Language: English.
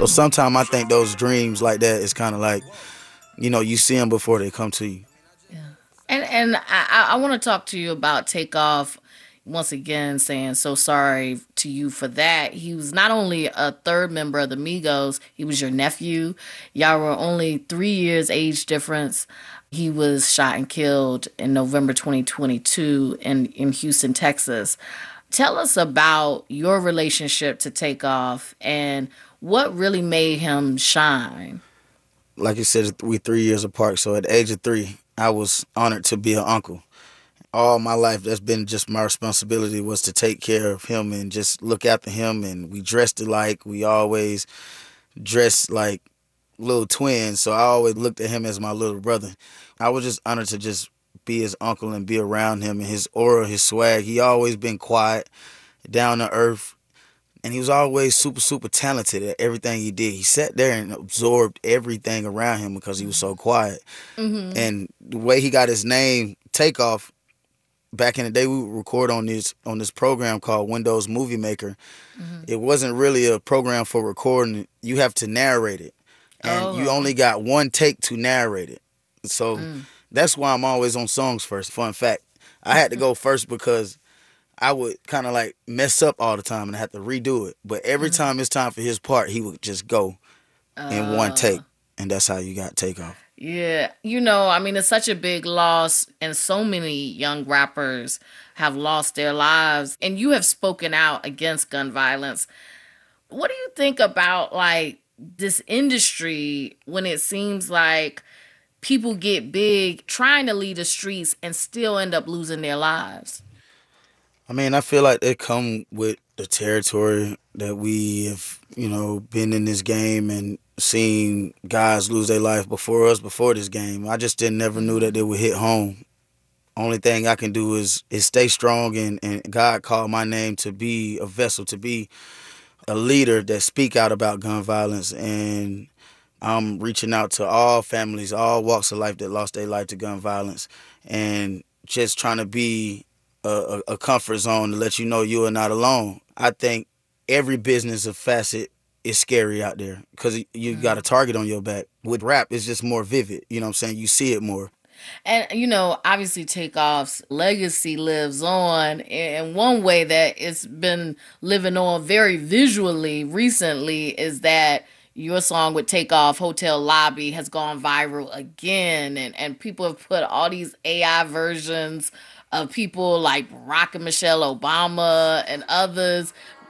So sometimes I think those dreams like that is kind of like, you see them before they come to you. Yeah. And I want to talk to you about Takeoff once again, saying so sorry to you for that. He was not only a third member of the Migos, he was your nephew. Y'all were only 3 years age difference. He was shot and killed in November 2022 in Houston, Texas. Tell us about your relationship to Takeoff and what really made him shine. Like you said, we 3 years apart. So at the age of 3, I was honored to be an uncle. All my life, that's been just my responsibility was to take care of him and just look after him. And we dressed alike. We always dressed like little twins. So I always looked at him as my little brother. I was just honored to just be his uncle and be around him and his aura, his swag. He always been quiet, down to earth, and he was always super, super talented at everything he did. He sat there and absorbed everything around him because he was so quiet. Mm-hmm. And the way he got his name, Takeoff, back in the day, we would record on this program called Windows Movie Maker. Mm-hmm. It wasn't really a program for recording. You have to narrate it, and you Oh. only got one take to narrate it. So Mm. that's why I'm always on songs first. Fun fact, I had to go first because I would kind of like mess up all the time and I had to redo it. But every Mm-hmm. time it's time for his part, he would just go in one Uh, take, and that's how you got Takeoff. yeah, I mean, it's such a big loss, and so many young rappers have lost their lives, and you have spoken out against gun violence. What do you think about like this industry when it seems like people get big trying to lead the streets and still end up losing their lives? I mean, I feel like it come with the territory that we have, been in this game and seen guys lose their life before us before this game. I just didn't never knew that Mm-hmm. they would hit home. Only thing I can do is stay strong, and God called my name to be a vessel, to be a leader that speak out about gun violence. And I'm reaching out to all families, all walks of life that lost their life to gun violence, and just trying to be a comfort zone to let you know you are not alone. I think every business of facet is scary out there because you got a target on your back. With rap, it's just more vivid. You know what I'm saying? You see it more. And obviously Takeoff's legacy lives on in one way that it's been living on very visually recently is that your song with Takeoff Hotel Lobby has gone viral again, and people have put all these AI versions of people like Barack and Michelle Obama and others